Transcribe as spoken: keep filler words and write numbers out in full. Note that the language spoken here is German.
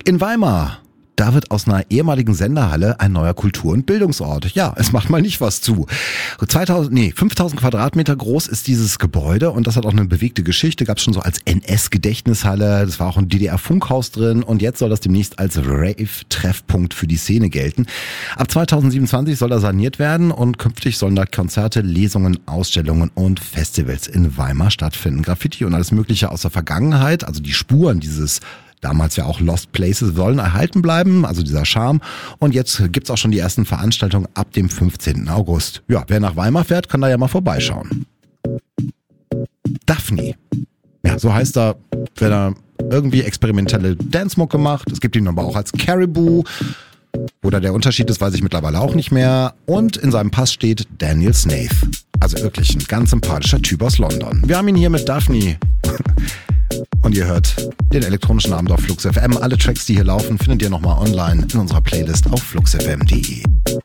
In Weimar, da wird aus einer ehemaligen Senderhalle ein neuer Kultur- und Bildungsort. Ja, es macht mal nicht was zu. zweitausend, nee, fünftausend Quadratmeter groß ist dieses Gebäude und das hat auch eine bewegte Geschichte. Gab es schon so als N S-Gedächtnishalle, das war auch ein D D R-Funkhaus drin und jetzt soll das demnächst als Rave-Treffpunkt für die Szene gelten. Ab zweitausendsiebenundzwanzig soll er saniert werden und künftig sollen da Konzerte, Lesungen, Ausstellungen und Festivals in Weimar stattfinden. Graffiti und alles Mögliche aus der Vergangenheit, also die Spuren dieses damals ja auch Lost Places, sollen erhalten bleiben, also dieser Charme. Und jetzt gibt's auch schon die ersten Veranstaltungen ab dem fünfzehnten August. Ja, wer nach Weimar fährt, kann da ja mal vorbeischauen. Daphne. Ja, so heißt er, wenn er irgendwie experimentelle Dance-Mucke macht. Es gibt ihn aber auch als Caribou. Oder der Unterschied ist, weiß ich mittlerweile auch nicht mehr. Und in seinem Pass steht Daniel Snaith. Also wirklich ein ganz sympathischer Typ aus London. Wir haben ihn hier mit Daphne. Und ihr hört den elektronischen Abend auf Flux F M. Alle Tracks, die hier laufen, findet ihr nochmal online in unserer Playlist auf fluxfm punkt de.